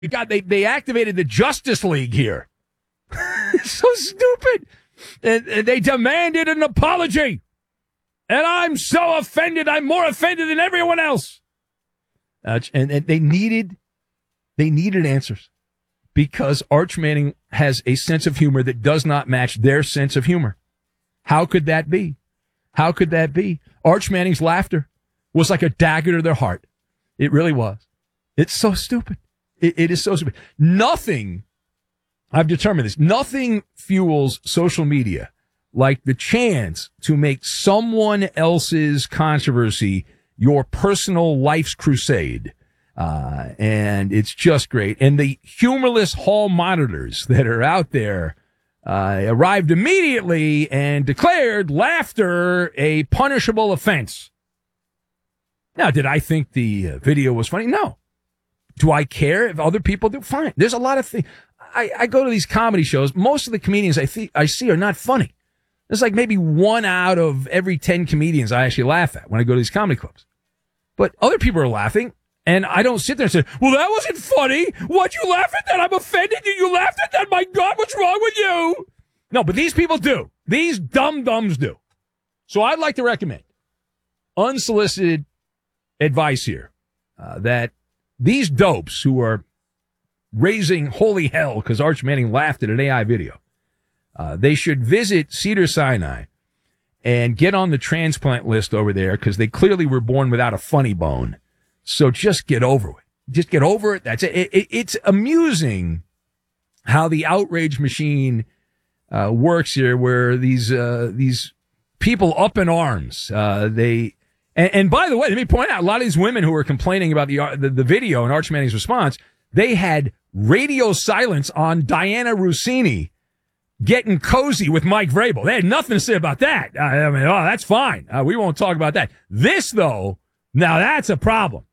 God, they activated the Justice League here. It's so stupid. And they demanded an apology. And I'm so offended. I'm more offended than everyone else. And they needed answers because Arch Manning has a sense of humor that does not match their sense of humor. How could that be? How could that be? Arch Manning's laughter was like a dagger to their heart. It really was. It's so stupid. It is so stupid. Nothing, I've determined this, nothing fuels social media like the chance to make someone else's controversy your personal life's crusade. And it's just great. And the humorless hall monitors that are out there arrived immediately and declared laughter a punishable offense. Now, did I think the video was funny? No. Do I care if other people do? Fine. There's a lot of things. I go to these comedy shows. Most of the comedians I see are not funny. There's like maybe 1 out of every 10 comedians I actually laugh at when I go to these comedy clubs. But other people are laughing, and I don't sit there and say, well, that wasn't funny. Why'd you laugh at that? I'm offended that you laughed at that. My God, what's wrong with you? No, but these people do. These dum-dums do. So I'd like to recommend unsolicited advice here that these dopes who are raising holy hell because Arch Manning laughed at an AI video, they should visit Cedars-Sinai and get on the transplant list over there because they clearly were born without a funny bone. So just get over it. Just get over it. That's it. It's amusing how the outrage machine works here, where these people up in arms, and by the way, let me point out, a lot of these women who were complaining about the video and Arch Manning's response, they had radio silence on Diana Rossini getting cozy with Mike Vrabel. They had nothing to say about that. I mean, oh, that's fine. We won't talk about that. This, though, now that's a problem.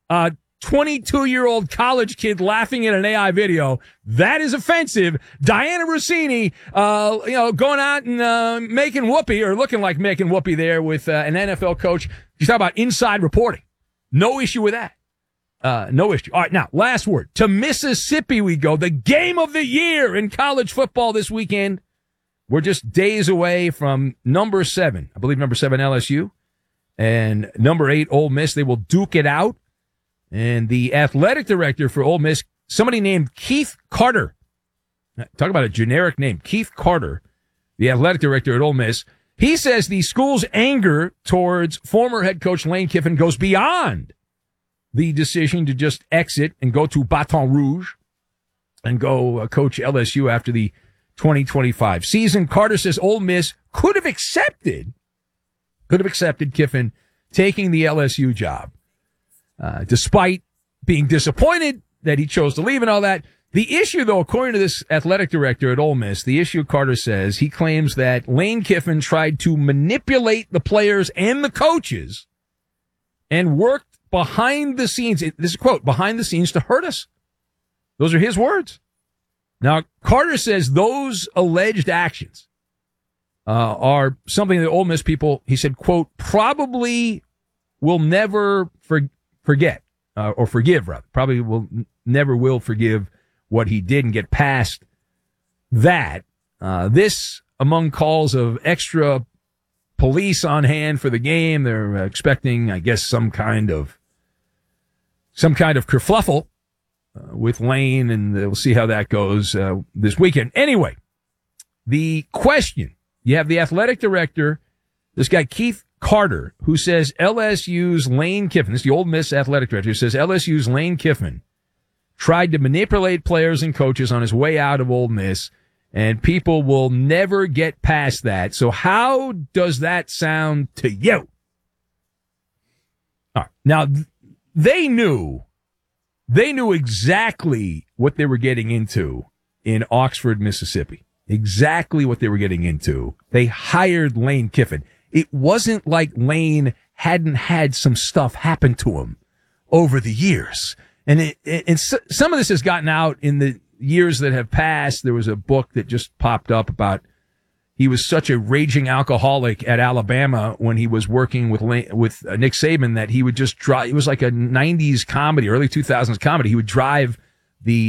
22-year-old college kid laughing at an AI video, that is offensive. Diana Rossini, going out and making whoopee, or looking like making whoopee there with an NFL coach. She's talking about inside reporting. No issue with that. No issue. All right, now, last word. To Mississippi we go. The game of the year in college football this weekend. We're just days away from number 7. I believe number 7 LSU. And number 8 Ole Miss. They will duke it out. And the athletic director for Ole Miss, somebody named Keith Carter. Talk about a generic name. Keith Carter, the athletic director at Ole Miss. He says the school's anger towards former head coach Lane Kiffin goes beyond the decision to just exit and go to Baton Rouge and go coach LSU after the 2025 season. Carter says Ole Miss could have accepted Kiffin taking the LSU job. Despite being disappointed that he chose to leave and all that. The issue, though, according to this athletic director at Ole Miss, the issue, Carter says, he claims that Lane Kiffin tried to manipulate the players and the coaches and worked behind the scenes, this is a quote, behind the scenes to hurt us. Those are his words. Now, Carter says those alleged actions are something that Ole Miss people, he said, quote, probably will never forget, or forgive, rather. Probably never will forgive what he did and get past that. This, among calls of extra police on hand for the game, they're expecting, I guess, some kind of kerfluffle with Lane, and we'll see how that goes this weekend. Anyway, the question, you have the athletic director, this guy Keith Carter, who says LSU's Lane Kiffin, this is the Ole Miss athletic director, who says LSU's Lane Kiffin tried to manipulate players and coaches on his way out of Ole Miss, and people will never get past that. So how does that sound to you? All right. Now, they knew exactly what they were getting into in Oxford, Mississippi. Exactly what they were getting into. They hired Lane Kiffin. It wasn't like Lane hadn't had some stuff happen to him over the years. And some of this has gotten out in the years that have passed. There was a book that just popped up about he was such a raging alcoholic at Alabama when he was working with Nick Saban that he would just drive. It was like a 90s comedy, early 2000s comedy. He would drive the